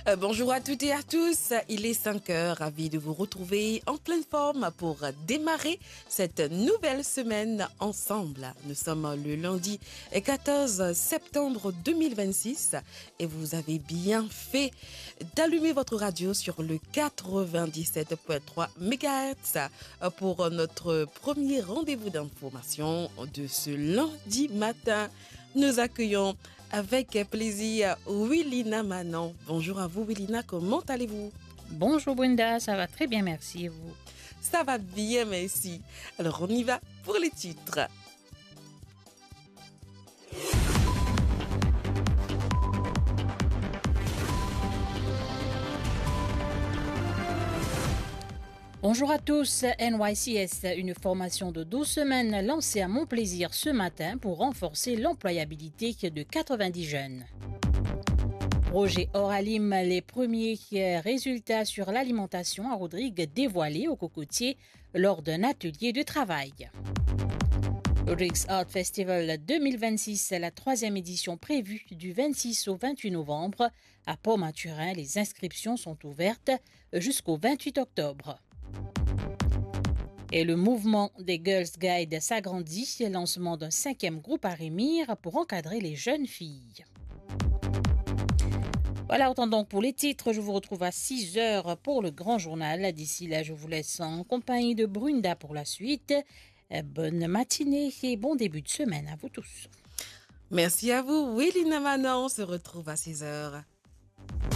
Bonjour à toutes et à tous, il est 5 heures, ravi de vous retrouver en pleine forme pour démarrer cette nouvelle semaine ensemble. Nous sommes le lundi 14 septembre 2026 et vous avez bien fait d'allumer votre radio sur le 97.3 MHz pour notre premier rendez-vous d'information de ce lundi matin. Nous accueillons avec plaisir Willina Manon. Bonjour à vous Willina, comment allez-vous? Bonjour Brenda, ça va très bien, merci et vous? Ça va bien, merci. Alors on y va pour les titres. Bonjour à tous, NYCS, une formation de 12 semaines lancée à Montplaisir ce matin pour renforcer l'employabilité de 90 jeunes. Projet Oralim, les premiers résultats sur l'alimentation à Rodrigue dévoilés au Cocotier lors d'un atelier de travail. Rodrigues Art Festival 2026, la 3e édition prévue du 26 au 28 novembre à Port-Maturin. Les inscriptions sont ouvertes jusqu'au 28 octobre. Et le mouvement des Girls Guide s'agrandit, lancement d'un 5e groupe à Rémire pour encadrer les jeunes filles. Voilà, autant donc pour les titres. Je vous retrouve à 6 heures pour le grand journal. D'ici là, je vous laisse en compagnie de Brunda pour la suite. Bonne matinée et bon début de semaine à vous tous. Merci à vous, Willina Manon. On se retrouve à 6 heures.